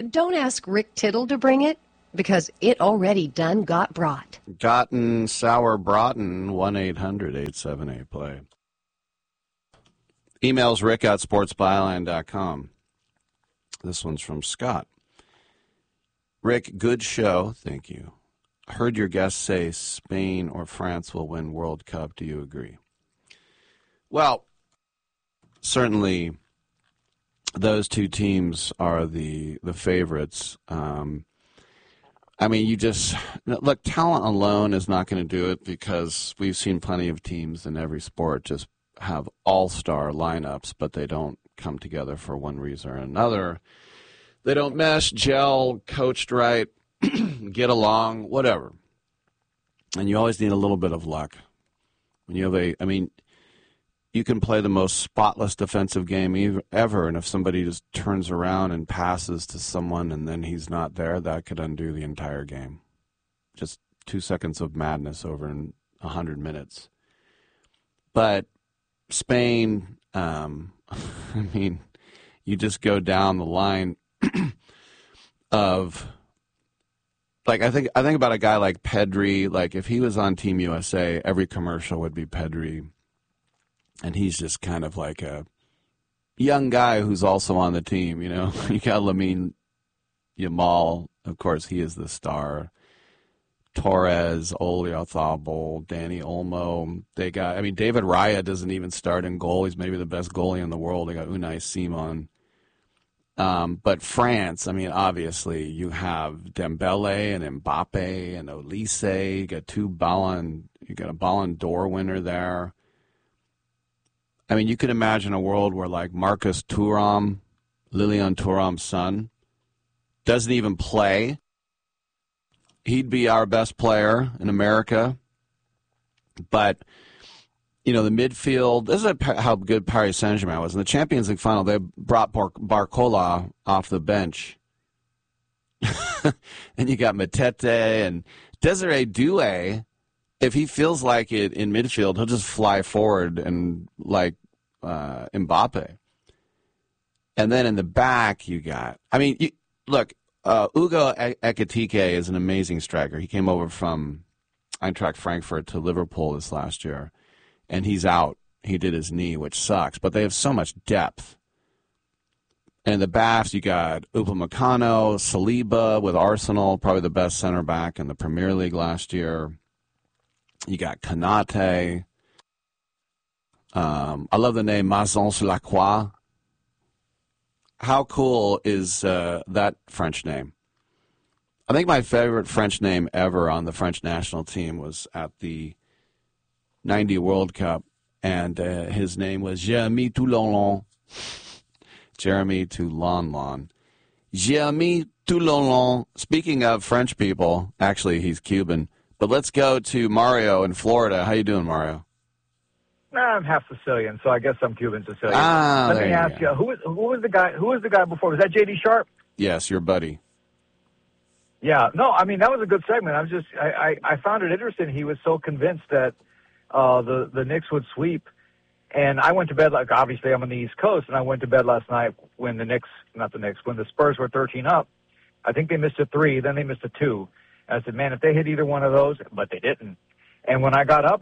But don't ask Rick Tittle to bring it, because it already done got brought. Gotten Sour Broughton, 1-800-878-PLAY. Emails rick@sportsbyline.com. This one's from Scott. Rick, good show. Thank you. Heard your guest say Spain or France will win World Cup. Do you agree? Well, certainly those two teams are the favorites. I mean, look, talent alone is not going to do it, because we've seen plenty of teams in every sport just have all-star lineups, but they don't come together for one reason or another. They don't mesh, gel, coached right, get along, whatever. And you always need a little bit of luck. When you have you can play the most spotless defensive game ever, and if somebody just turns around and passes to someone and then he's not there, that could undo the entire game. Just 2 seconds of madness over in 100 minutes. But Spain, you just go down the line of, like, I think about a guy like Pedri. Like, if he was on Team USA, every commercial would be Pedri. And he's just kind of like a young guy who's also on the team, you know. You got Lamine Yamal, of course, he is the star. Torres, Oyarzabal, Dani Olmo. David Raya doesn't even start in goal. He's maybe the best goalie in the world. They got Unai Simon. But France, obviously, you have Dembele and Mbappe and Olise. You got a Ballon d'Or winner there. You could imagine a world where, like, Marcus Thuram, Lilian Thuram's son, doesn't even play. He'd be our best player in America. But, the midfield, this is how good Paris Saint-Germain was. In the Champions League final, they brought Barcola off the bench. And you got Matete and Desiree Doué. If he feels like it in midfield, he'll just fly forward and like Mbappe. And then in the back, you got, Ugo Ekitike is an amazing striker. He came over from Eintracht Frankfurt to Liverpool this last year, and he's out. He did his knee, which sucks, but they have so much depth. And in the backs, you got Upamecano, Saliba with Arsenal, probably the best center back in the Premier League last year. You got Kanate. I love the name Mazons Lacroix. How cool is that French name? I think my favorite French name ever on the French national team was at the 90 World Cup, and his name was Jérémy Toulon. Jeremy Toulon. Jérémy Toulon. Speaking of French people, actually he's Cuban. But let's go to Mario in Florida. How you doing, Mario? I'm half Sicilian, so I guess I'm Cuban Sicilian. Let me ask you, who was the guy? Who was the guy before? Was that J.D. Sharp? Yes, your buddy. Yeah, no, that was a good segment. I found it interesting. He was so convinced that the Knicks would sweep, and I went to bed, like, obviously I'm on the East Coast, and I went to bed last night when when the Spurs were 13 up. I think they missed a 3, then they missed a 2. I said, man, if they hit either one of those, but they didn't. And when I got up,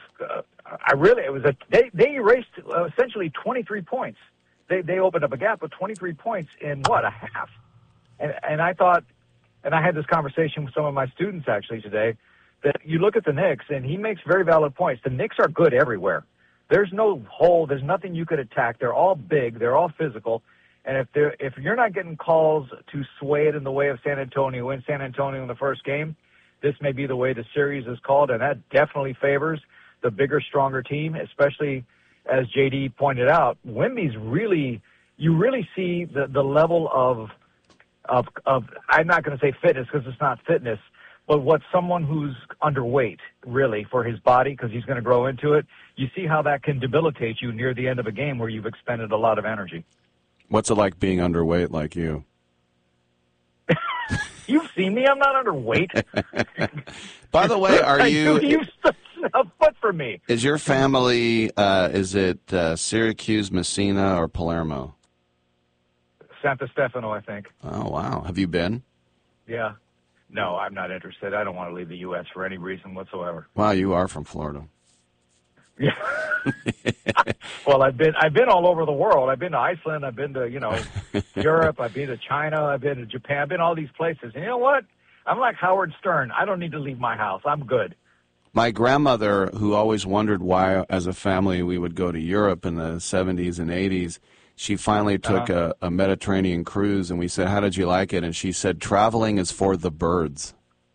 they erased essentially 23 points. They opened up a gap of 23 points in a half. And I thought, and I had this conversation with some of my students actually today, that you look at the Knicks, and he makes very valid points. The Knicks are good everywhere. There's no hole. There's nothing you could attack. They're all big. They're all physical. And if you're not getting calls to sway it in the way of San Antonio in the first game, this may be the way the series is called, and that definitely favors the bigger, stronger team, especially, as JD pointed out, Wemby's you really see the level of I'm not going to say fitness because it's not fitness, but what someone who's underweight, really, for his body, because he's going to grow into it, you see how that can debilitate you near the end of a game where you've expended a lot of energy. What's it like being underweight like you? You've seen me. I'm not underweight. By the way, are you... You stood a foot from me. Is your family, is it Syracuse, Messina, or Palermo? Santa Stefano, I think. Oh, wow. Have you been? Yeah. No, I'm not interested. I don't want to leave the U.S. for any reason whatsoever. Wow, you are from Florida. Yeah. Well, I've been all over the world. I've been to Iceland. I've been to, Europe. I've been to China. I've been to Japan. I've been all these places. And you know what? I'm like Howard Stern. I don't need to leave my house. I'm good. My grandmother, who always wondered why, as a family, we would go to Europe in the 70s and 80s, she finally took a Mediterranean cruise, and we said, "How did you like it?" And she said, "Traveling is for the birds."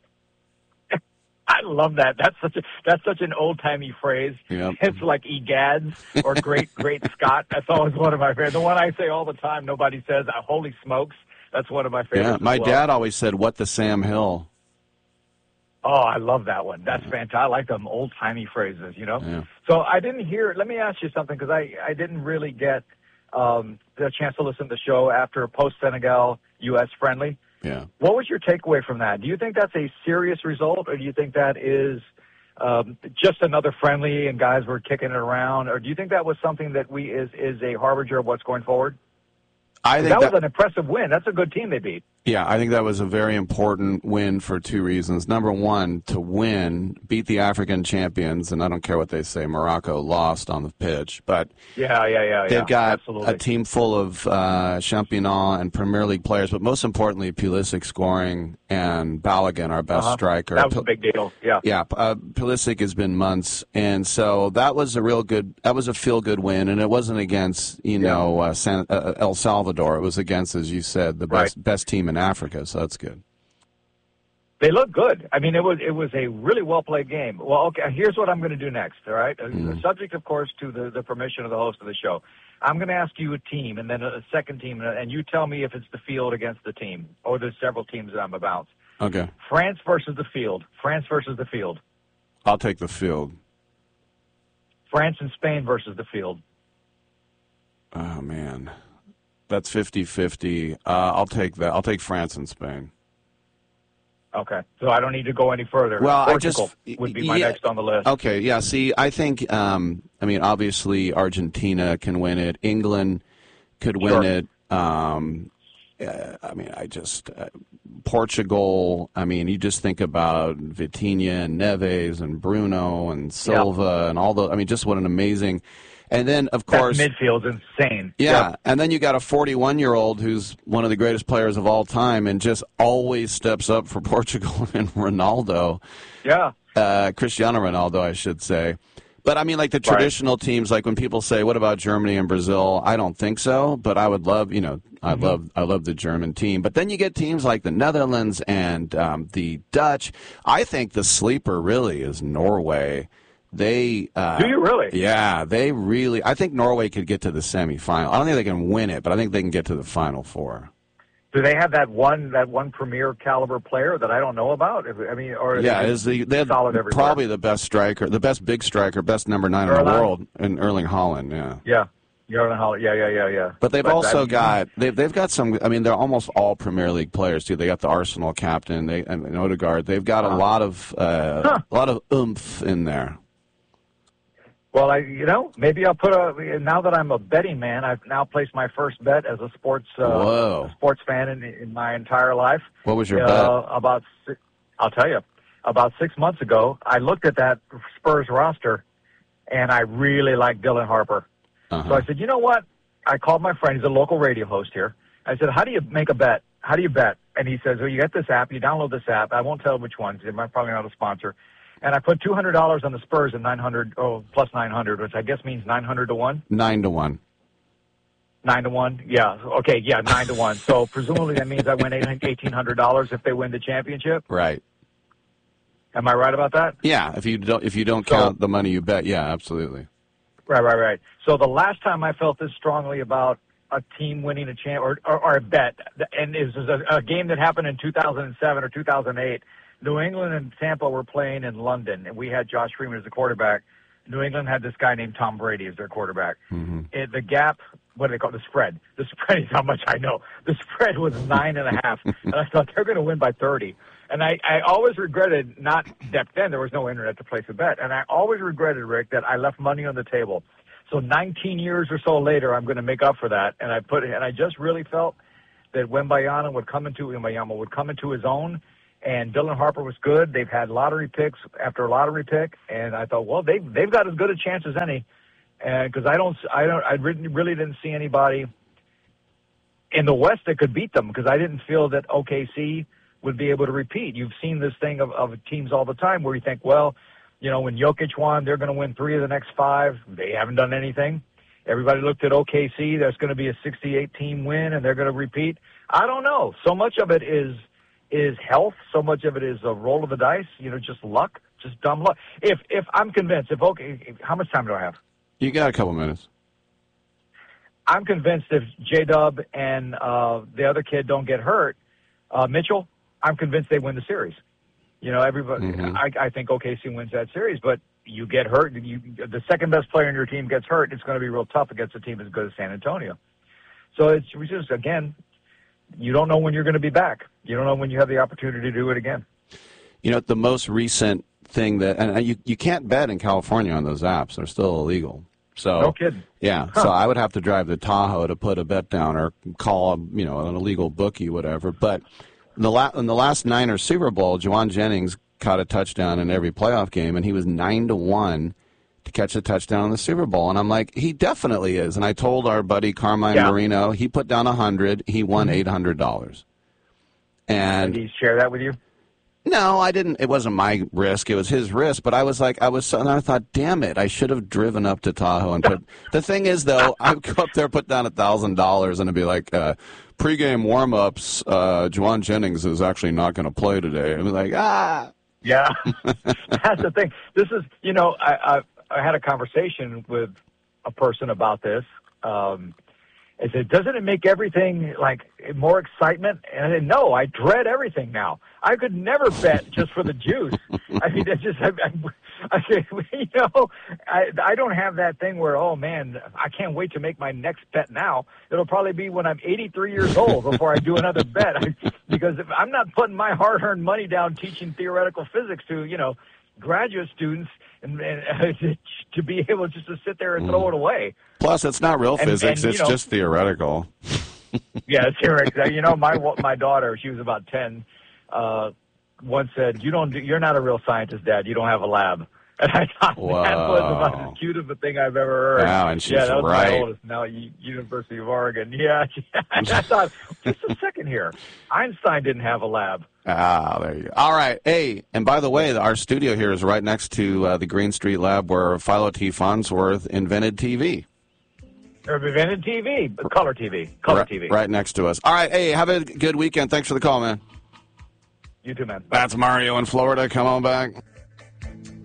I love that. That's such an old timey phrase. Yep. It's like egads or great Scott. That's always one of my favorites. The one I say all the time. Nobody says. Holy smokes! That's one of my favorites. Yeah, my as well. dad always said, "What the Sam Hill." Oh, I love that one. That's fantastic. I like them old timey phrases. Yeah. So I didn't hear. Let me ask you something because I didn't really get the chance to listen to the show after post Senegal U.S. friendly. Yeah. What was your takeaway from that? Do you think that's a serious result, or do you think that is just another friendly and guys were kicking it around, or do you think that was something that is a harbinger of what's going forward? I think that was an impressive win. That's a good team they beat. Yeah, I think that was a very important win for two reasons. Number one, to win, beat the African champions, and I don't care what they say, Morocco lost on the pitch. But they've got absolutely. a team full of Championnat and Premier League players, but most importantly, Pulisic scoring and Balogun, our best striker. That was a big deal, yeah. Yeah, Pulisic has been months, and so that was a feel-good win, and it wasn't against, El Salvador. It was against, as you said, the best team in Africa, so that's good. They look good. I mean, it was a really well-played game. Well, okay, here's what I'm going to do next, all right? The subject, of course, to the permission of the host of the show. I'm going to ask you a team and then a second team, and you tell me if it's the field against the team, or there's several teams that I'm about. Okay. France versus the field. France versus the field. I'll take the field. France and Spain versus the field. Oh, man. That's 50-50. I'll take that. I'll take France and Spain. Okay, so I don't need to go any further. Well, Portugal would be my next on the list. Okay, yeah. See, I think, obviously Argentina can win it. England could win it. Portugal. I mean, you just think about Vitinha and Neves and Bruno and Silva and all those. I mean, just what an amazing. And then, of course, that midfield's insane. Yeah, yep. And then you got a 41-year-old who's one of the greatest players of all time and just always steps up for Portugal and Ronaldo. Yeah. Cristiano Ronaldo, I should say. But, I mean, like the traditional teams, like when people say, what about Germany and Brazil? I don't think so, but I would love, I love the German team. But then you get teams like the Netherlands and the Dutch. I think the sleeper really is Norway. Do you really? Yeah, they really. I think Norway could get to the semifinal. I don't think they can win it, but I think they can get to the Final Four. Do they have that one premier caliber player that I don't know about? I mean, or they have solid everywhere? Probably the best striker, the best big striker, best number 9 in the world, in Erling Haaland. Yeah. Erling Haaland. Yeah. But they've also got they've got some. I mean, they're almost all Premier League players too. They got the Arsenal captain, and Odegaard. They've got a lot of oomph in there. Well, maybe I'll now that I'm a betting man, I've now placed my first bet as a sports fan in my entire life. What was your bet? I'll tell you, about 6 months ago, I looked at that Spurs roster, and I really liked Dylan Harper. So I said, you know what? I called my friend. He's a local radio host here. I said, how do you make a bet? How do you bet? And he says, well, you get this app. You download this app. I won't tell him which one. They're probably not a sponsor. And I put $200 on the Spurs and plus 900, which I guess means 900 to 1? 9 to 1. 9 to 1? Yeah. Okay, yeah, 9 to 1. So presumably that means I win $1,800 if they win the championship? Right. Am I right about that? Yeah, if you don't count the money you bet, yeah, absolutely. Right. So the last time I felt this strongly about a team winning a or a bet, and it was a game that happened in 2007 or 2008, New England and Tampa were playing in London, and we had Josh Freeman as the quarterback. New England had this guy named Tom Brady as their quarterback. The gap, what do they call it? The spread. The spread is how much I know. The spread was 9.5, and I thought they're going to win by 30. And I always regretted not that then there was no internet to place a bet, and I always regretted, Rick, that I left money on the table. So 19 years or so later, I'm going to make up for that, and I just really felt that Wembanyama would come into his own, and Dylan Harper was good. They've had lottery picks after lottery pick, and I thought, well, they've got as good a chance as any, because I really didn't see anybody in the West that could beat them, because I didn't feel that OKC would be able to repeat. You've seen this thing of teams all the time where you think, well, when Jokic won, they're going to win 3 of the next 5. They haven't done anything. Everybody looked at OKC. There's going to be a 68-team win, and they're going to repeat. I don't know. So much of it is health. So much of it is a roll of the dice. Just luck, just dumb luck. If I'm convinced, how much time do I have? You got a couple minutes. I'm convinced if J-Dub and the other kid don't get hurt, Mitchell, I'm convinced they win the series. Everybody. Mm-hmm. I think OKC wins that series, but you get hurt. The second best player in your team gets hurt. It's going to be real tough against a team as good as San Antonio. So it's just, again, you don't know when you're going to be back. You don't know when you have the opportunity to do it again. The most recent thing and you can't bet in California on those apps. They're still illegal. So no kidding. Yeah. Huh. So I would have to drive to Tahoe to put a bet down or call an illegal bookie, whatever. But in the last Niners Super Bowl, Juwan Jennings caught a touchdown in every playoff game, and he was 9-1 to catch a touchdown in the Super Bowl. And I'm like, he definitely is. And I told our buddy Carmine Marino, he put down $100, he won $800. And did he share that with you? No, I didn't. It wasn't my risk. It was his risk. But I was like, and I thought, damn it, I should have driven up to Tahoe and put. The thing is, though, I would go up there, put down $1,000, and it'd be like, pregame warm-ups, Juwan Jennings is actually not going to play today. I'd be like, Yeah, that's the thing. This is, I had a conversation with a person about this. I said, doesn't it make everything like more excitement? And I said, no, I dread everything now. I could never bet just for the juice. I mean, that's just, I say, I don't have that thing where, oh man, I can't wait to make my next bet now. It'll probably be when I'm 83 years old before I do another bet, because if I'm not putting my hard-earned money down teaching theoretical physics to, graduate students and to be able just to sit there and throw it away. Plus, it's not real physics; it's just theoretical. Yeah, it's theoretical. My daughter, she was about 10, once said, "You're not a real scientist, Dad. You don't have a lab." And I thought that was about as cute of a thing I've ever heard. Wow, and she's that was right. My oldest, now University of Oregon. Yeah, and I thought, just a second here, Einstein didn't have a lab. There you go. All right. Hey, and by the way, our studio here is right next to the Green Street Lab where Philo T. Farnsworth invented TV. Invented TV, color TV. Color TV. Right next to us. All right. Hey, have a good weekend. Thanks for the call, man. You too, man. That's Mario in Florida. Come on back.